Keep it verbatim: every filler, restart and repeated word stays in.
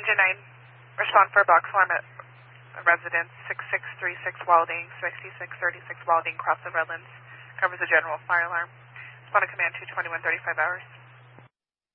Engine nine, respond for a box alarm at residence six six three six Walding, sixty-six thirty-six Walding, cross the Redlands. Covers a general fire alarm. Respond to command two twenty-one thirty-five hours.